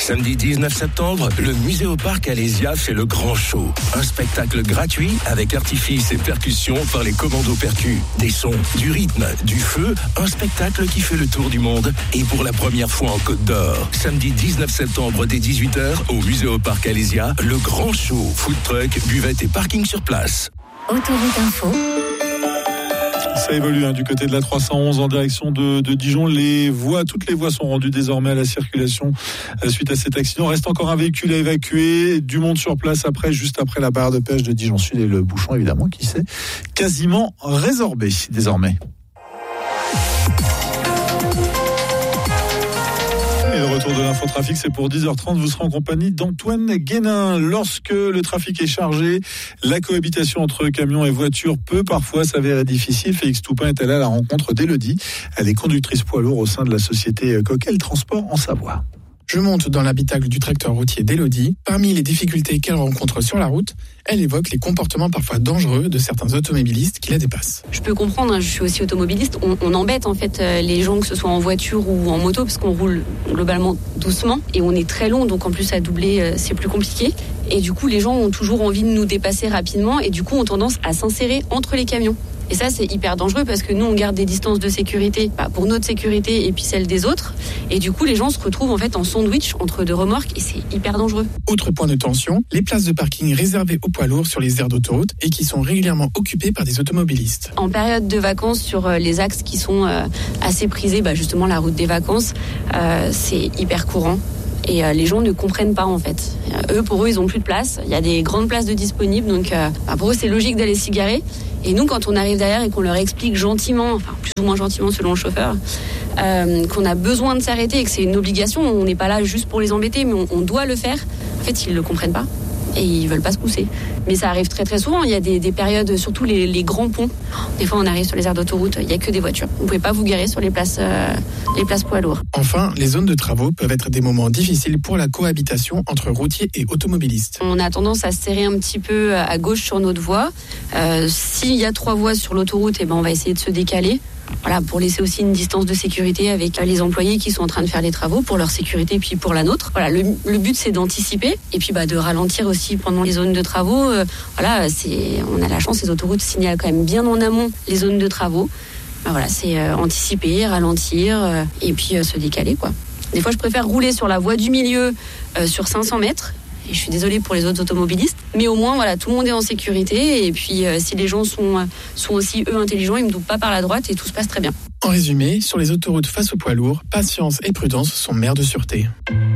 Samedi 19 septembre, le Musée au Parc Alésia fait le grand show. Un spectacle gratuit avec artifices et percussions par les commandos percus. Des sons, du rythme, du feu, un spectacle qui fait le tour du monde et pour la première fois en Côte d'Or. Samedi 19 septembre dès 18h au Musée au Parc Alésia, le grand show. Food truck, buvette et parking sur place. Autoroute Info. Ça évolue du côté de la 311 en direction de Dijon. Toutes les voies sont rendues désormais à la circulation suite à cet accident. Reste encore un véhicule à évacuer. Du monde sur place juste après la barre de péage de Dijon Sud et le bouchon évidemment qui s'est quasiment résorbé désormais. Et le retour de l'infotrafic, c'est pour 10h30. Vous serez en compagnie d'Antoine Guénin. Lorsque le trafic est chargé, la cohabitation entre camions et voitures peut parfois s'avérer difficile. Félix Toupin est allé à la rencontre d'Élodie. Elle est conductrice poids lourd au sein de la société Coquel Transport en Savoie. Je monte dans l'habitacle du tracteur routier d'Élodie. Parmi les difficultés qu'elle rencontre sur la route, elle évoque les comportements parfois dangereux de certains automobilistes qui la dépassent. Je peux comprendre, je suis aussi automobiliste, on embête en fait les gens, que ce soit en voiture ou en moto, parce qu'on roule globalement doucement et on est très long, donc en plus à doubler c'est plus compliqué. Et du coup les gens ont toujours envie de nous dépasser rapidement et du coup ont tendance à s'insérer entre les camions. Et ça, c'est hyper dangereux parce que nous, on garde des distances de sécurité pour notre sécurité et puis celle des autres. Et du coup, les gens se retrouvent en fait en sandwich entre deux remorques et c'est hyper dangereux. Autre point de tension, les places de parking réservées aux poids lourds sur les aires d'autoroute et qui sont régulièrement occupées par des automobilistes. En période de vacances, sur les axes qui sont assez prisés, justement la route des vacances, c'est hyper courant. Et les gens ne comprennent pas en fait. Pour eux, ils n'ont plus de place. Il y a des grandes places de disponibles, donc pour eux, c'est logique d'aller s'y garer. Et nous, quand on arrive derrière et qu'on leur explique gentiment, enfin plus ou moins gentiment selon le chauffeur, qu'on a besoin de s'arrêter et que c'est une obligation, on n'est pas là juste pour les embêter, mais on doit le faire. En fait, ils ne le comprennent pas et ils veulent pas se pousser. Mais ça arrive très très souvent. Il y a des périodes, surtout les grands ponts. Des fois, on arrive sur les aires d'autoroute, il n'y a que des voitures. Vous ne pouvez pas vous garer sur les places poids lourds. Enfin, les zones de travaux peuvent être des moments difficiles pour la cohabitation entre routiers et automobilistes. On a tendance à se serrer un petit peu à gauche sur notre voie. S'il y a 3 voies sur l'autoroute, on va essayer de se décaler. Voilà, pour laisser aussi une distance de sécurité avec les employés qui sont en train de faire les travaux pour leur sécurité et puis pour la nôtre. Voilà, le but c'est d'anticiper et puis de ralentir aussi pendant les zones de travaux. On a la chance, les autoroutes signalent quand même bien en amont les zones de travaux. C'est anticiper, ralentir et puis se décaler quoi. Des fois je préfère rouler sur la voie du milieu sur 500 mètres. Et je suis désolée pour les autres automobilistes, mais au moins tout le monde est en sécurité et puis si les gens sont aussi eux intelligents, ils me doublent pas par la droite et tout se passe très bien. En résumé, sur les autoroutes face aux poids lourds, patience et prudence sont mères de sûreté.